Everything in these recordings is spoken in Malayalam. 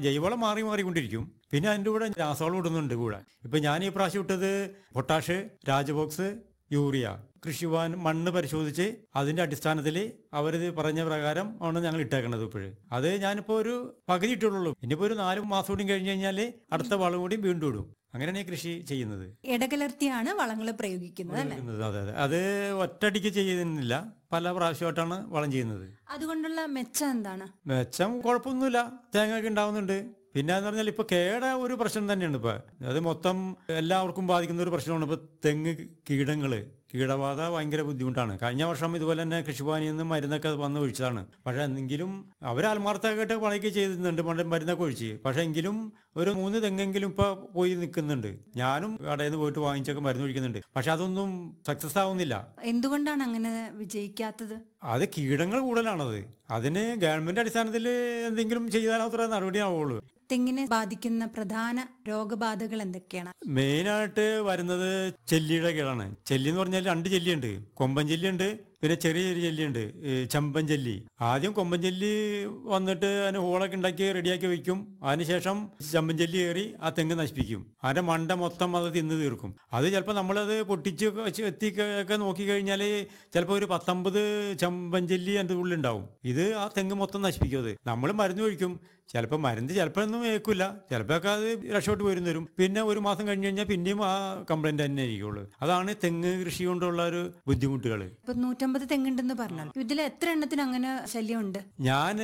ജൈവവളം മാറിക്കൊണ്ടിരിക്കും. പിന്നെ അതിൻ്റെ കൂടെ രാസവളം ഇടുന്നുണ്ട് കൂടെ. ഇപ്പം ഞാൻ ഈ പ്രാവശ്യം ഇട്ടത് പൊട്ടാഷ്, രാജബോക്സ്, യൂറിയ. കൃഷിഭവൻ മണ്ണ് പരിശോധിച്ച് അതിന്റെ അടിസ്ഥാനത്തിൽ അവരിത് പറഞ്ഞ പ്രകാരം ആണ് ഞങ്ങൾ ഇട്ടേക്കണത്. ഇപ്പോഴും അത് ഞാനിപ്പോൾ ഒരു പകുതി ഇട്ടുള്ളൂ. ഇനിയിപ്പോൾ ഒരു 4 മാസം കൂടി കഴിഞ്ഞ് കഴിഞ്ഞാൽ അടുത്ത വളം കൂടി വീണ്ടും ഇടും. അങ്ങനെയാണ് ഈ കൃഷി ചെയ്യുന്നത്. ഇടകലർത്തിയാണ് വളങ്ങൾ പ്രയോഗിക്കുന്നത് അല്ലേ? അതെ അതെ. അത് ഒറ്റയടിക്ക് ചെയ്യുന്നില്ല, പല പ്രാവശ്യമായിട്ടാണ് വളം ചെയ്യുന്നത്. അതുകൊണ്ടുള്ള മെച്ചം എന്താണ്? മെച്ചം കുഴപ്പമൊന്നുമില്ല, തേങ്ങയൊക്കെ ഉണ്ടാവുന്നുണ്ട്. പിന്നെ എന്ന് പറഞ്ഞാൽ ഇപ്പൊ കേട ഒരു പ്രശ്നം തന്നെയാണ്. ഇപ്പൊ അത് മൊത്തം എല്ലാവർക്കും ബാധിക്കുന്ന ഒരു പ്രശ്നമാണ്. ഇപ്പൊ തെങ്ങ് കീടബാധ ഭയങ്കര ബുദ്ധിമുട്ടാണ്. കഴിഞ്ഞ വർഷം ഇതുപോലെ തന്നെ കൃഷിഭവനിൽ നിന്ന് മരുന്നൊക്കെ വന്ന് ഒഴിച്ചതാണ്. പക്ഷെ എങ്കിലും അവർ ആത്മാർത്ഥമായിട്ട് പണിയൊക്കെ ചെയ്തിരുന്നുണ്ട്, മരുന്നൊക്കെ ഒഴിച്ച്. പക്ഷെ എങ്കിലും ഒരു 3 തെങ്ങെങ്കിലും ഇപ്പൊ പോയി നിൽക്കുന്നുണ്ട്. ഞാനും കടയിൽ നിന്ന് പോയിട്ട് വാങ്ങിച്ചൊക്കെ മരുന്ന് ഒഴിക്കുന്നുണ്ട്. പക്ഷെ അതൊന്നും സക്സസ് ആവുന്നില്ല. എന്തുകൊണ്ടാണ് അങ്ങനെ വിജയിക്കാത്തത്? അത് കീടങ്ങൾ കൂടുതലാണത്. അതിന് ഗവൺമെന്റ് അടിസ്ഥാനത്തിൽ എന്തെങ്കിലും ചെയ്താൽ അത്ര നടപടിയാവുള്ളൂ. തെങ്ങിനെ ബാധിക്കുന്ന പ്രധാന രോഗബാധകൾ എന്തൊക്കെയാണ്? മെയിനായിട്ട് വരുന്നത് ചെല്ലിയുടെ കീടാണ്. ചെല്ലി എന്ന് പറഞ്ഞാൽ 2 ചെല്ലിയുണ്ട്. കൊമ്പൻ ചെല്ലിയുണ്ട്, പിന്നെ ചെറിയ ചെല്ലിയുണ്ട്, ചെമ്പൻ ചെല്ലി. ആദ്യം കൊമ്പൻ ചെല്ലി വന്നിട്ട് അതിന് ഹോളൊക്കെ ഉണ്ടാക്കി റെഡിയാക്കി വെക്കും. അതിനുശേഷം ചെമ്പൻ ചെല്ലി കയറി ആ തെങ്ങ് നശിപ്പിക്കും. അതിന്റെ മണ്ട മൊത്തം അത് തിന്ന് തീർക്കും. അത് ചിലപ്പോൾ നമ്മളത് പൊട്ടിച്ച് എത്തിയൊക്കെ നോക്കിക്കഴിഞ്ഞാൽ ചിലപ്പോൾ ഒരു 19 ചെമ്പൻ ചെല്ലി അതിൻ്റെ ഉള്ളിലുണ്ടാവും. ഇത് ആ തെങ്ങ് മൊത്തം നശിപ്പിക്കും. അത് നമ്മൾ മരുന്ന് ഒഴിക്കും. ചിലപ്പോൾ മരുന്ന് ഒന്നും ഏൽക്കില്ല, ചിലപ്പോഴൊക്കെ അത് രക്ഷോട്ട് വരും തരും. പിന്നെ ഒരു മാസം കഴിഞ്ഞ് കഴിഞ്ഞാൽ പിന്നെയും ആ കംപ്ലൈന്റ് തന്നെ ആയിരിക്കുള്ളൂ. അതാണ് തെങ്ങ് കൃഷി കൊണ്ടുള്ള ഒരു ബുദ്ധിമുട്ടുകൾ. 150 തെങ്ങുണ്ടെന്ന് പറഞ്ഞാൽ ഇതിൽ എത്ര എണ്ണത്തിന് അങ്ങനെ ശല്യമുണ്ട്? ഞാൻ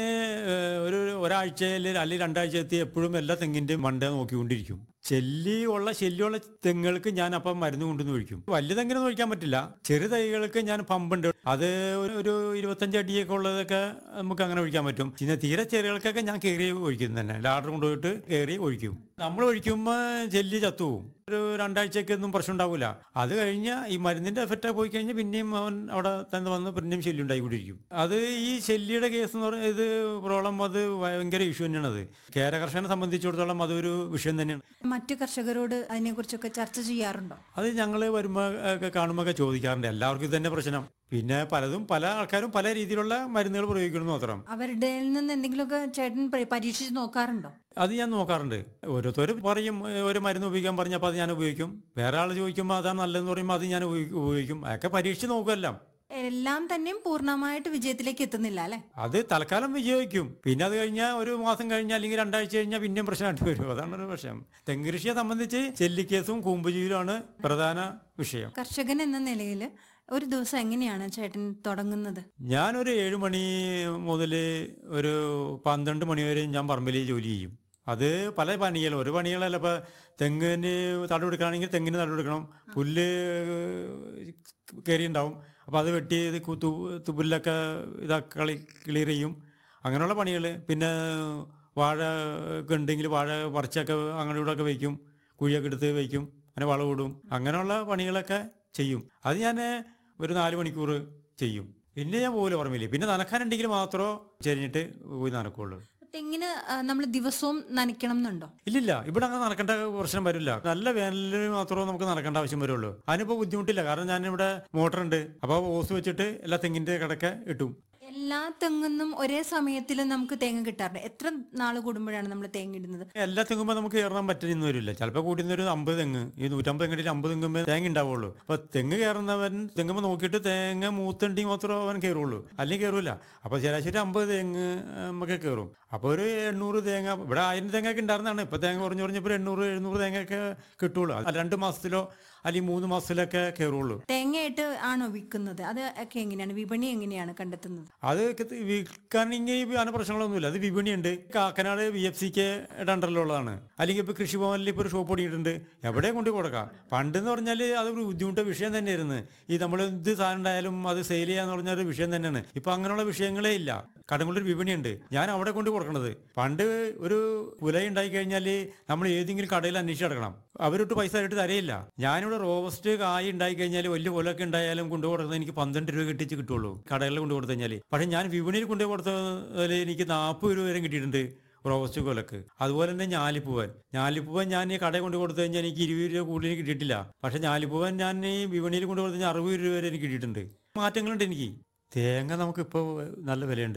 ഒരാഴ്ചയിൽ അല്ലെങ്കിൽ 2 ആഴ്ച എത്തി എപ്പോഴും എല്ലാ തെങ്ങിന്റെയും മണ്ട നോക്കിക്കൊണ്ടിരിക്കും. ശല്യമുള്ള തെങ്ങുകൾക്ക് ഞാൻ അപ്പം മരുന്ന് കൊണ്ടുവന്ന് ഒഴിക്കും. വലിയ തെങ്ങിനൊന്നും ഒഴിക്കാൻ പറ്റില്ല. ചെറു തൈകൾക്ക് ഞാൻ പമ്പുണ്ട്. അത് ഒരു 25 അടിയൊക്കെ ഉള്ളതൊക്കെ നമുക്ക് അങ്ങനെ ഒഴിക്കാൻ പറ്റും. പിന്നെ തീരെ ചെറുകൾക്കൊക്കെ ഞാൻ കയറി ഒഴിക്കും തന്നെ. ലാഡർ കൊണ്ടുപോയിട്ട് കയറി ഒഴിക്കും. നമ്മൾ ഒഴിക്കുമ്പോൾ ചെല്ലി ചത്തുപോകും. ഒരു 2 ആഴ്ചയൊക്കെ ഒന്നും പ്രശ്നം ഉണ്ടാവില്ല. അത് കഴിഞ്ഞ് ഈ മരുന്നിന്റെ എഫക്റ്റ് പോയി കഴിഞ്ഞാൽ പിന്നെയും അവൻ അവിടെ തന്നെ വന്ന് പിന്നെയും ശല്യം ഉണ്ടായിക്കൊണ്ടിരിക്കും. അത് ഈ ശല്യയുടെ കേസ് എന്ന് പറയുന്നത് ഇത് പ്രോബ്ലം, അത് ഭയങ്കര ഇഷ്യൂ തന്നെയാണ്. അത് കേര കർഷകനെ സംബന്ധിച്ചിടത്തോളം അതൊരു വിഷയം തന്നെയാണ്. മറ്റു കർഷകരോട് അതിനെക്കുറിച്ചൊക്കെ ചർച്ച ചെയ്യാറുണ്ടോ? അത് ഞങ്ങൾ വരുമ്പോൾ ഒക്കെ കാണുമ്പോൾ ഒക്കെ ചോദിക്കാറുണ്ട്. എല്ലാവർക്കും ഇത് തന്നെ പ്രശ്നം. പിന്നെ പല ആൾക്കാരും പല രീതിയിലുള്ള മരുന്നുകൾ പ്രയോഗിക്കണം മാത്രം. അവരുടെ നിന്ന് എന്തെങ്കിലുമൊക്കെ ചേട്ടൻ പരീക്ഷിച്ച് നോക്കാറുണ്ടോ? അത് ഞാൻ നോക്കാറുണ്ട്. ഓരോരുത്തർ പറയും ഒരു മരുന്ന് ഉപയോഗിക്കാൻ പറഞ്ഞപ്പോൾ അത് ഞാൻ ഉപയോഗിക്കും. വേറെ ആൾ ചോദിക്കുമ്പോൾ അതാണ് നല്ലതെന്ന് പറയുമ്പോൾ അത് ഞാൻ ഉപയോഗിക്കും. അതൊക്കെ പരീക്ഷിച്ച് നോക്കുമല്ലോ. എല്ലാം തന്നെയും പൂർണ്ണമായിട്ട് വിജയത്തിലേക്ക് എത്തുന്നില്ല അല്ലെ? അത് തൽക്കാലം വിജയിക്കും. പിന്നെ അത് കഴിഞ്ഞാൽ ഒരു മാസം കഴിഞ്ഞാൽ അല്ലെങ്കിൽ 2 ആഴ്ച കഴിഞ്ഞാൽ പിന്നെയും പ്രശ്നമായിട്ട് വരും. അതാണ് ഒരു പ്രശ്നം. തെങ്ങ് കൃഷിയെ സംബന്ധിച്ച് ചെല്ലിക്കേസും കൂമ്പുജീവിലുമാണ് പ്രധാന വിഷയം. കർഷകൻ എന്ന നിലയിൽ ഒരു ദിവസം എങ്ങനെയാണ് ചേട്ടൻ തുടങ്ങുന്നത്? ഞാനൊരു 7 മണി മുതൽ ഒരു 12 മണി വരെ ഞാൻ പറമ്പിൽ ജോലി ചെയ്യും. അത് പല പണികൾ, ഒരു പണികളല്ല. ഇപ്പം തെങ്ങിന് തടവെടുക്കുകയാണെങ്കിൽ തെങ്ങിന് തടവെടുക്കണം. പുല്ല് കയറി ഉണ്ടാവും, അപ്പോൾ അത് വെട്ടി പുല്ലൊക്കെ ക്ലിയർ ചെയ്യും. അങ്ങനെയുള്ള പണികൾ. പിന്നെ വാഴ ഒക്കെ ഉണ്ടെങ്കിൽ വാഴ പറിച്ചൊക്കെ അങ്ങനെ ഇവിടെയൊക്കെ വയ്ക്കും. കുഴിയൊക്കെ എടുത്ത് വയ്ക്കും. അങ്ങനെ വളമിടും. അങ്ങനെയുള്ള പണികളൊക്കെ ചെയ്യും. അത് ഞാൻ ഒരു 4 മണിക്കൂർ ചെയ്യും. പിന്നെ ഞാൻ പോകില്ല പറമ്പിൽ. പിന്നെ നനക്കാനുണ്ടെങ്കിൽ മാത്രമേ ചെരിഞ്ഞിട്ട് പോയി നനക്കുള്ളൂ. തെങ്ങിന് നമ്മൾ ദിവസവും നനയ്ക്കണം എന്നുണ്ടോ? ഇല്ലില്ല, ഇവിടെ അങ്ങനെ നടക്കേണ്ട പ്രശ്നം വരില്ല. നല്ല വേനലിൽ മാത്രമേ നമുക്ക് നടക്കേണ്ട ആവശ്യം വരുള്ളൂ. അതിനിപ്പോൾ ബുദ്ധിമുട്ടില്ല. കാരണം ഞാനിവിടെ മോട്ടറുണ്ട്. അപ്പോൾ ഓസ് വെച്ചിട്ട് എല്ലാ തെങ്ങിന്റെ കടക്കെ ഇട്ടും. എല്ലാ തെങ്ങുന്നും ഒരേ സമയത്തിൽ നമുക്ക് തേങ്ങ കിട്ടാറുണ്ട്. എത്ര നാൾ കൂടുമ്പോഴാണ് നമ്മൾ തേങ്ങ ഇടുന്നത്? എല്ലാ തെങ്ങുമ്പോൾ നമുക്ക് കയറാൻ പറ്റുന്ന വരില്ല. ചിലപ്പോൾ കൂടുന്ന ഒരു 50 തെങ്ങ്, ഈ 150 തെങ്ങിൽ 50 തെങ്ങുമ്പോൾ തേങ്ങ ഉണ്ടാവുള്ളൂ. അപ്പൊ തെങ്ങ് കയറുന്നവൻ തെങ്ങുമ്പോൾ നോക്കിയിട്ട് തേങ്ങ മൂത്തുണ്ടെങ്കിൽ മാത്രമേ അവൻ കയറുള്ളൂ, അല്ലെങ്കിൽ കയറൂല. അപ്പൊ ശരാശരി 50 തെങ്ങ് നമുക്ക് കയറും. അപ്പോൾ ഒരു 800 തേങ്ങ, ഇവിടെ 1000 തേങ്ങയൊക്കെ ഉണ്ടായിരുന്നതാണ്. ഇപ്പൊ തേങ്ങ കുറഞ്ഞപ്പോൾ 800-700 തേങ്ങയൊക്കെ കിട്ടുള്ളൂ. 2 മാസത്തിലോ അല്ലെങ്കിൽ 3 മാസത്തിലൊക്കെ കയറുള്ളൂ. തേങ്ങയായിട്ട് ആണോ വിൽക്കുന്നത്? അത് ഒക്കെ എങ്ങനെയാണ്? വിപണി എങ്ങനെയാണ് കണ്ടെത്തുന്നത്? അത് വിൽക്കാനെങ്കിൽ അങ്ങനെ പ്രശ്നങ്ങളൊന്നുമില്ല. അത് വിപണിയുണ്ട്. കാക്കനാട് VFCക്ക് അണ്ടറിലുള്ളതാണ്. അല്ലെങ്കിൽ ഇപ്പൊ കൃഷിഭവനിൽ ഇപ്പോൾ ഒരു ഷോപ്പ് തുടങ്ങിയിട്ടുണ്ട്. എവിടെ കൊണ്ട് കൊടുക്കാം. പണ്ടെന്ന് പറഞ്ഞാൽ അതൊരു ബുദ്ധിമുട്ട് വിഷയം തന്നെയായിരുന്നു. ഈ നമ്മൾ എന്ത് സാധനം ഉണ്ടായാലും അത് സെയിൽ ചെയ്യാന്ന് പറഞ്ഞൊരു വിഷയം തന്നെയാണ്. ഇപ്പൊ അങ്ങനെയുള്ള വിഷയങ്ങളേ ഇല്ല. കടങ്ങളൊരു വിപണിയുണ്ട്. ഞാൻ അവിടെ കൊണ്ട് കൊടുക്കണത്. പണ്ട് ഒരു കുല ഉണ്ടായി കഴിഞ്ഞാൽ നമ്മൾ ഏതെങ്കിലും കടയിൽ അന്വേഷിച്ച് കിടക്കണം. അവരോട്ട് പൈസ ആയിട്ട് തരയില്ല. ഞാനിവിടെ റോബസ്റ്റ് കായ് ഉണ്ടായി കഴിഞ്ഞാൽ വലിയ കൊലൊക്കെ ഉണ്ടായാലും കൊണ്ടു കൊടുക്കുന്നത് എനിക്ക് 12 രൂപ കിട്ടുള്ളൂ കടകളിൽ കൊണ്ടു കൊടുത്തു കഴിഞ്ഞാൽ. പക്ഷെ ഞാൻ വിപണിയിൽ കൊണ്ടു കൊടുത്തതിൽ എനിക്ക് 40 രൂപ വരെ കിട്ടിയിട്ടുണ്ട് റോബസ്റ്റ് കൊലക്ക്. അതുപോലെ തന്നെ ഞാലിപ്പൂവൻ ഞാൻ ഈ കടയിൽ കൊണ്ട് കൊടുത്തു കഴിഞ്ഞാൽ എനിക്ക് 20 രൂപ കൂടുതൽ കിട്ടിയിട്ടില്ല. പക്ഷെ ഞാലിപ്പൂവൻ ഞാൻ ഈ വിപണിയിൽ കൊണ്ട് കൊടുത്തു കഴിഞ്ഞാൽ 60 രൂപ വരെ എനിക്ക് കിട്ടിയിട്ടുണ്ട്. മാറ്റങ്ങളുണ്ട് എനിക്ക്. തേങ്ങ നമുക്കിപ്പോൾ നല്ല വിലയുണ്ട്.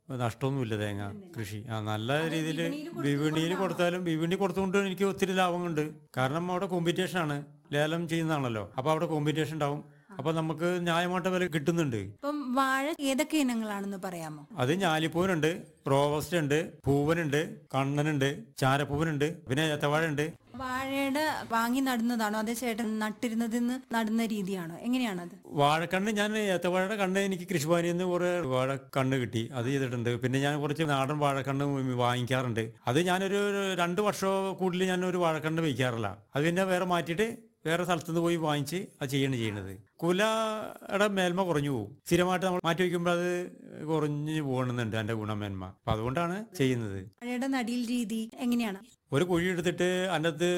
നഷ്ടമൊന്നുമില്ല തേങ്ങ കൃഷി. നല്ല രീതിയിൽ വിപണിയിൽ കൊടുത്താലും വിപണി കൊടുത്തുകൊണ്ട് എനിക്ക് ഒത്തിരി ലാഭമുണ്ട്. കാരണം അവിടെ കോമ്പറ്റീഷനാണ്, ലേലം ചെയ്യുന്നതാണല്ലോ. അപ്പോൾ അവിടെ കോമ്പറ്റീഷൻ ഉണ്ടാവും. അപ്പോൾ നമുക്ക് ന്യായമായിട്ട് വില കിട്ടുന്നുണ്ട്. ഇപ്പം വാഴ ഏതൊക്കെ ഇനങ്ങളാണെന്ന് പറയാമോ? അത് ഞാലിപ്പൂവനുണ്ട്, റോബസ്റ്റ് ഉണ്ട്, പൂവനുണ്ട്, കണ്ണനുണ്ട്, ചാരപ്പൂവനുണ്ട്, പിന്നെ ഏത്തവാഴ ഉണ്ട്. വാഴയുടെ വാങ്ങി നടുന്നതാണോ അതേ ചേട്ടൻ നട്ടിരുന്നതിന്ന് നടുന്ന രീതിയാണോ, എങ്ങനെയാണത്? വാഴക്കണ്ണ് ഞാൻ ഏത്തവാഴയുടെ കണ്ണ് എനിക്ക് കൃഷിഭവനിൽ നിന്ന് കുറെ വാഴക്കണ്ണ് കിട്ടി, അത് ചെയ്തിട്ടുണ്ട്. പിന്നെ ഞാൻ കുറച്ച് നാടൻ വാഴക്കണ്ണ് വാങ്ങിക്കാറുണ്ട്. അത് ഞാനൊരു 2 വർഷം കൂടുതൽ ഞാനൊരു വാഴക്കണ്ണ് വയ്ക്കാറില്ല. അത് പിന്നെ വേറെ മാറ്റിയിട്ട് വേറെ സ്ഥലത്തുനിന്ന് പോയി വാങ്ങിച്ച് അത് ചെയ്യണത്. കുലയുടെ മേന്മ കുറഞ്ഞു പോകും. സ്ഥിരമായിട്ട് നമ്മൾ മാറ്റി വയ്ക്കുമ്പോൾ അത് കുറഞ്ഞു പോകണമെന്നുണ്ട് എൻ്റെ ഗുണമേന്മ. അപ്പം അതുകൊണ്ടാണ് ചെയ്യുന്നത്. വാഴയുടെ നടീൽ രീതി എങ്ങനെയാണ്? ഒരു കുഴി എടുത്തിട്ട് അതിനകത്ത്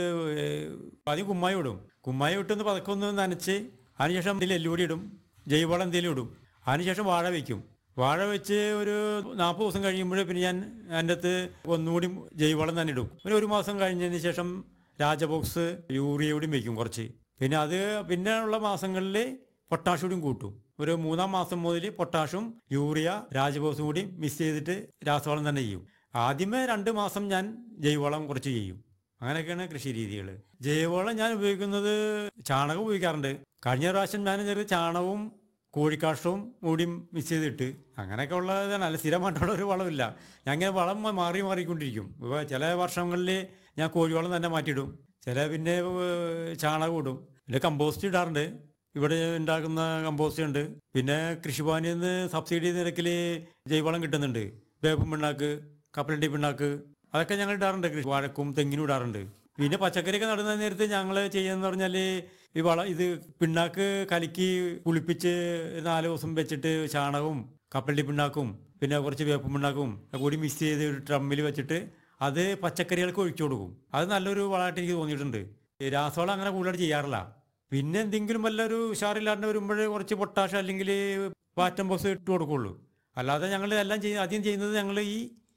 ആദ്യം കുമ്മായി ഇടും. കുമ്മായി ഇട്ടൊന്ന് പതക്കൊന്ന് നനച്ച് അതിനുശേഷം ഇതിൽ എല്ലുപൊടി ഇടും, ജൈവവളം എന്തെങ്കിലും ഇടും. അതിനുശേഷം വാഴ വയ്ക്കും. വാഴ വെച്ച് ഒരു 40 ദിവസം കഴിയുമ്പോൾ പിന്നെ ഞാൻ അതിൻ്റെ അകത്ത് ഒന്നുകൂടി ജൈവവളം തന്നെ ഇടും. ഒരു മാസം കഴിഞ്ഞതിന് ശേഷം രാജബോക്സ് യൂറിയ കൂടി വയ്ക്കും കുറച്ച്. പിന്നെ അത് പിന്നെ ഉള്ള മാസങ്ങളിൽ പൊട്ടാഷ് കൂടിയും കൂട്ടും. ഒരു 3-ാം മാസം മുതൽ പൊട്ടാഷും യൂറിയ രാജബോക്സും കൂടി മിക്സ് ചെയ്തിട്ട് രാസവളം തന്നെ ചെയ്യും. ആദ്യമേ 2 മാസം ഞാൻ ജൈവവളം കുറച്ച് ചെയ്യും. അങ്ങനെയൊക്കെയാണ് കൃഷി രീതികൾ. ജൈവവളം ഞാൻ ഉപയോഗിക്കുന്നത് ചാണകം ഉപയോഗിക്കാറുണ്ട്. കഴിഞ്ഞ പ്രാവശ്യം ഞാൻ ചെറിയ ചാണകവും കോഴിക്കാഷ്ടവും കൂടി മിക്സ് ചെയ്തിട്ട് അങ്ങനെയൊക്കെ ഉള്ളതാണ്. നല്ല സ്ഥിരമായിട്ടുള്ള ഒരു വളമില്ല. ഞാൻ ഇങ്ങനെ വളം മാറിക്കൊണ്ടിരിക്കും. ഇപ്പോൾ ചില വർഷങ്ങളിൽ ഞാൻ കോഴിവളം തന്നെ മാറ്റിയിടും, പിന്നെ ചാണകം ഇടും, പിന്നെ കമ്പോസ്റ്റ് ഇടാറുണ്ട്. ഇവിടെ ഉണ്ടാക്കുന്ന കമ്പോസ്റ്റ് ഉണ്ട്. പിന്നെ കൃഷിഭവനിൽ നിന്ന് സബ്സിഡി നിരക്കിൽ ജൈവവളം കിട്ടുന്നുണ്ട്. വേപ്പും പിണ്ണാക്ക്, കപ്പലണ്ടി പിണ്ണാക്ക്, അതൊക്കെ ഞങ്ങൾ ഇടാറുണ്ട്. വാഴക്കും തെങ്ങിനും ഇടാറുണ്ട്. പിന്നെ പച്ചക്കറിയൊക്കെ നടുന്ന നേരത്ത് ഞങ്ങൾ ചെയ്യുന്നതെന്ന് പറഞ്ഞാൽ ഇത് പിണ്ണാക്ക് കലക്കി കുളിപ്പിച്ച് 4 ദിവസം വെച്ചിട്ട് ചാണകവും കപ്പലണ്ടി പിണ്ണാക്കും പിന്നെ കുറച്ച് വേപ്പും പിണ്ണാക്കും കൂടി മിക്സ് ചെയ്ത് ഒരു ഡ്രമ്മിൽ വെച്ചിട്ട് അത് പച്ചക്കറികൾക്ക് ഒഴിച്ചു കൊടുക്കും. അത് നല്ലൊരു വളമായിട്ട് എനിക്ക് തോന്നിയിട്ടുണ്ട്. രാസവളം അങ്ങനെ കൂടുതലായിട്ട് ചെയ്യാറില്ല. പിന്നെ എന്തെങ്കിലും വല്ലൊരു ഉഷാറില്ലാണ്ട് വരുമ്പോൾ കുറച്ച് പൊട്ടാഷ് അല്ലെങ്കിൽ പാറ്റം ബോക്സ് ഇട്ട് കൊടുക്കുള്ളൂ. അല്ലാതെ ഞങ്ങൾ എല്ലാം ആദ്യം ചെയ്യുന്നത് ഞങ്ങൾ ഈ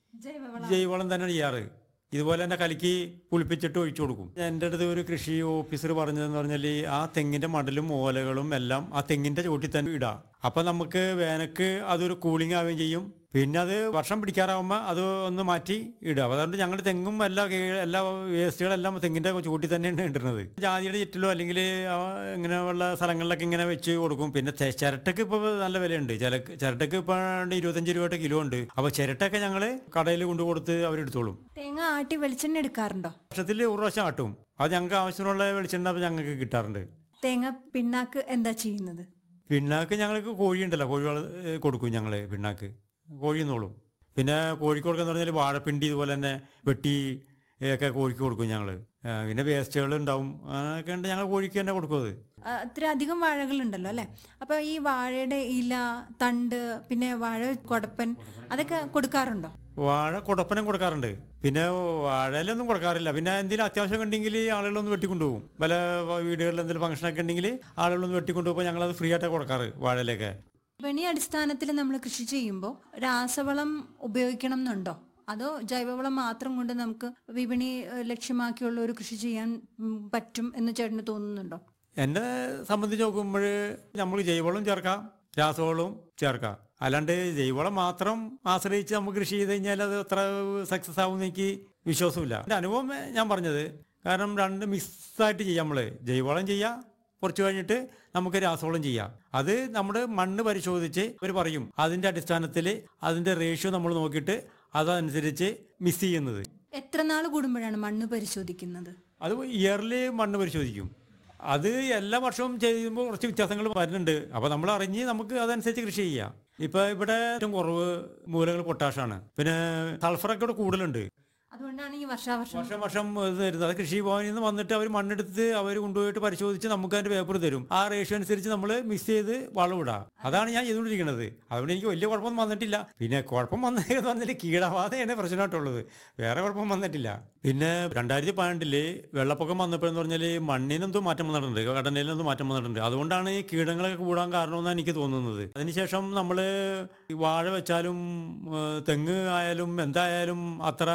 ജൈവവളം തന്നെയാണ് ചെയ്യാറ്. ഇതുപോലെ തന്നെ കലക്കി പുളിപ്പിച്ചിട്ട് ഒഴിച്ചു കൊടുക്കും. എൻ്റെ അടുത്ത് ഒരു കൃഷി ഓഫീസർ പറഞ്ഞതെന്ന് പറഞ്ഞാൽ ആ തെങ്ങിൻ്റെ മടലും ഓലകളും എല്ലാം ആ തെങ്ങിൻ്റെ ചോട്ടിൽ തന്നെ ഇടാം. അപ്പം നമുക്ക് വേനക്ക് അതൊരു കൂളിംഗ് ആവുകയും ചെയ്യും. പിന്നെ അത് വർഷം പിടിക്കാറാവുമ്പോൾ അത് ഒന്ന് മാറ്റി ഇടുക. അതുകൊണ്ട് ഞങ്ങൾ തെങ്ങും എല്ലാ വേസ്റ്റുകളെല്ലാം തെങ്ങിൻ്റെ ചൂട്ടിൽ തന്നെയാണ് ഇടുന്നത്. ജാതിയുടെ ചുറ്റിലോ അല്ലെങ്കിൽ ഇങ്ങനെയുള്ള സ്ഥലങ്ങളിലൊക്കെ ഇങ്ങനെ വെച്ച് കൊടുക്കും. പിന്നെ ചിരട്ടയ്ക്ക് ഇപ്പോൾ നല്ല വിലയുണ്ട്. ചിരട്ടയ്ക്ക് ഇപ്പോൾ 25 രൂപയുടെ കിലോ ഉണ്ട്. അപ്പോൾ ചിരട്ടയൊക്കെ ഞങ്ങൾ കടയിൽ കൊണ്ടു കൊടുത്ത് അവരെടുത്തോളും. തേങ്ങ ആട്ടി വെളിച്ചെണ്ണ എടുക്കാറുണ്ടോ? വർഷത്തിൽ 1 പ്രാവശ്യം ആട്ടും. അത് ഞങ്ങൾക്ക് ആവശ്യമുള്ള വെളിച്ചെണ്ണ ഞങ്ങൾക്ക് കിട്ടാറുണ്ട്. തേങ്ങ പിണ്ണാക്ക് എന്താ ചെയ്യുന്നത്? പിണ്ണാക്ക് ഞങ്ങൾക്ക് കോഴിയുണ്ടല്ലോ, കോഴികൾ കൊടുക്കും ഞങ്ങൾ. പിണ്ണാക്ക് കോഴി എന്നോളും. പിന്നെ കോഴിക്ക് കൊടുക്കുക എന്ന് പറഞ്ഞാൽ വാഴപ്പിണ്ടി ഇതുപോലെ തന്നെ വെട്ടി ഒക്കെ കോഴിക്ക് കൊടുക്കും ഞങ്ങൾ. പിന്നെ വേസ്റ്റുകൾ ഉണ്ടാവും, അങ്ങനെയൊക്കെ ഉണ്ട്. ഞങ്ങൾ കോഴിക്ക് തന്നെ കൊടുക്കും. അത് അത്ര അധികം വാഴകളുണ്ടല്ലോ അല്ലേ? അപ്പോൾ ഈ വാഴയുടെ ഇല, തണ്ട്, പിന്നെ വാഴ കൊടപ്പൻ അതൊക്കെ കൊടുക്കാറുണ്ടോ? വാഴ കൊടപ്പനം കൊടുക്കാറുണ്ട്. പിന്നെ വാഴയിലൊന്നും കൊടുക്കാറില്ല. പിന്നെ എന്തെങ്കിലും അത്യാവശ്യം ഉണ്ടെങ്കിൽ ആളുകളൊന്ന് വെട്ടിക്കൊണ്ടുപോകും. പല വീടുകളിൽ എന്തെങ്കിലും ഫംഗ്ഷനൊക്കെ ഉണ്ടെങ്കിൽ ആളുകളൊന്ന് വെട്ടിക്കൊണ്ടുപോകുമ്പോൾ ഞങ്ങളത് ഫ്രീ ആയിട്ടാണ് കൊടുക്കാറ് വാഴയിലൊക്കെ. വിപണി അടിസ്ഥാനത്തിൽ നമ്മൾ കൃഷി ചെയ്യുമ്പോൾ രാസവളം ഉപയോഗിക്കണം എന്നുണ്ടോ? അതോ ജൈവവളം മാത്രം കൊണ്ട് നമുക്ക് വിപണി ലക്ഷ്യമാക്കിയുള്ള ഒരു കൃഷി ചെയ്യാൻ പറ്റും എന്ന് ചേട്ടന് തോന്നുന്നുണ്ടോ? എന്നെ സംബന്ധിച്ച് നോക്കുമ്പോൾ നമ്മൾ ജൈവവളം ചേർക്കാം, രാസവളവും ചേർക്കാം. അല്ലാണ്ട് ജൈവവളം മാത്രം ആശ്രയിച്ച് നമുക്ക് കൃഷി ചെയ്ത് കഴിഞ്ഞാൽ അത് അത്ര സക്സസ് ആവുമെന്ന് എനിക്ക് വിശ്വാസമില്ല. എൻ്റെ അനുഭവം ഞാൻ പറഞ്ഞത്. കാരണം 2 മിക്സായിട്ട് ചെയ്യാം. നമ്മൾ ജൈവവളം ചെയ്യാം, കുറച്ച് കഴിഞ്ഞിട്ട് നമുക്ക് രാസവളം ചെയ്യാം. അത് നമ്മുടെ മണ്ണ് പരിശോധിച്ച് അവർ പറയും. അതിൻ്റെ അടിസ്ഥാനത്തിൽ അതിൻ്റെ റേഷ്യോ നമ്മൾ നോക്കിയിട്ട് അതനുസരിച്ച് മിക്സ് ചെയ്യുന്നത്. എത്ര നാൾ കൂടുമ്പോഴാണ് മണ്ണ് പരിശോധിക്കുന്നത്? അത് ഇയർലി മണ്ണ് പരിശോധിക്കും. അത് എല്ലാ വർഷവും ചെയ്യുമ്പോൾ കുറച്ച് വ്യത്യാസങ്ങൾ വരുന്നുണ്ട്. അപ്പോൾ നമ്മൾ അറിഞ്ഞ് നമുക്ക് അതനുസരിച്ച് കൃഷി ചെയ്യാം. ഇപ്പോൾ ഇവിടെ ഏറ്റവും കുറവ് മൂലകൾ പൊട്ടാഷാണ്. പിന്നെ സൾഫറൊക്കെ ഇവിടെ കൂടുതലുണ്ട്. അതുകൊണ്ടാണ് ഈ വർഷം ഇത് തരുന്നത്. അത് കൃഷിഭവനിൽ നിന്ന് വന്നിട്ട് അവർ മണ്ണെടുത്ത് അവർ കൊണ്ടുപോയിട്ട് പരിശോധിച്ച് നമുക്ക് അതിന്റെ പേപ്പർ തരും. ആ റേഷ്യോ അനുസരിച്ച് നമ്മൾ മിക്സ് ചെയ്ത് വളം ഇടാം. അതാണ് ഞാൻ ചെയ്തുകൊണ്ടിരിക്കുന്നത്. അതുകൊണ്ട് എനിക്ക് വലിയ കുഴപ്പമൊന്നും വന്നിട്ടില്ല. പിന്നെ കുഴപ്പം വന്നതെന്ന് പറഞ്ഞാൽ കീടബാധയാണ് പ്രശ്നമായിട്ടുള്ളത്. വേറെ കുഴപ്പം വന്നിട്ടില്ല. പിന്നെ 2012 വെള്ളപ്പൊക്കം വന്നപ്പോഴെന്ന് പറഞ്ഞാൽ മണ്ണിനെന്തോ മാറ്റം വന്നിട്ടുണ്ട്, ഘടനയിലെന്തോ മാറ്റം വന്നിട്ടുണ്ട്. അതുകൊണ്ടാണ് ഈ കീടങ്ങളൊക്കെ കൂടാൻ കാരണമെന്നാണ് എനിക്ക് തോന്നുന്നത്. അതിനുശേഷം നമ്മൾ വാഴ വെച്ചാലും തെങ്ങ് ആയാലും എന്തായാലും അത്ര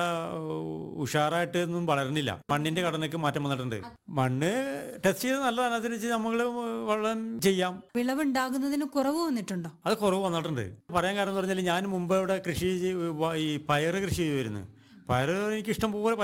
ഉഷാറായിട്ട് ഒന്നും വളരുന്നില്ല. മണ്ണിന്റെ ഘടനയ്ക്ക് മാറ്റം വന്നിട്ടുണ്ട്. മണ്ണ് ടെസ്റ്റ് ചെയ്ത് നല്ലതനുസരിച്ച് നമ്മൾ വളം ചെയ്യാം. വിളവുണ്ടാകുന്നതിന് കുറവ് വന്നിട്ടുണ്ടോ? അത് കുറവ് വന്നിട്ടുണ്ട്. പറയാൻ കാരണം എന്ന് പറഞ്ഞാൽ ഞാൻ മുമ്പ് ഇവിടെ ഈ പയറ് കൃഷി ചെയ്യുമായിരുന്നു. പയറ് എനിക്ക് ഇഷ്ടം പോലെ